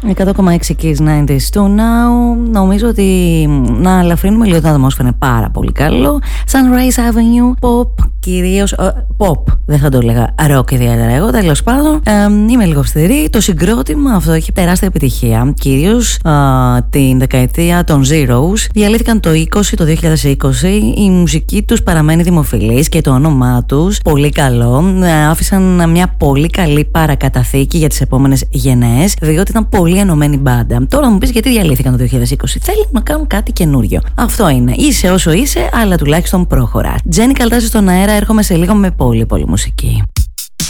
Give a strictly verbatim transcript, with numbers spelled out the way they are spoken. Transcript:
εκατό κόμμα έξι Kiss ενενήντα του Now. Νομίζω ότι να αλαφρύνουμε λίγο την ατμόσφαιρα είναι πάρα πολύ καλό. Sunrise Avenue, pop, κυρίως uh, pop, δεν θα το έλεγα rock ιδιαίτερα εγώ, τέλος πάντων. Uh, είμαι λίγο αυστηρή. Το συγκρότημα αυτό έχει τεράστια επιτυχία, κυρίως uh, την δεκαετία των Zeros. Διαλύθηκαν το είκοσι, το δύο χιλιάδες είκοσι. Η μουσική τους παραμένει δημοφιλής και το όνομά τους πολύ καλό. Uh, άφησαν μια πολύ καλή παρακαταθήκη για τις επόμενες γενναίες, διότι ήταν πολύ ενωμένη μπάντα. Τώρα μου πεις γιατί διαλύθηκαν το δύο χιλιάδες είκοσι. Θέλουν να κάνουν κάτι καινούριο. Αυτό είναι. Είσαι όσο είσαι, αλλά τουλάχιστον προχωράς. Τζένι Καλτάζη στον αέρα, έρχομαι σε λίγο με πολύ πολύ μουσική.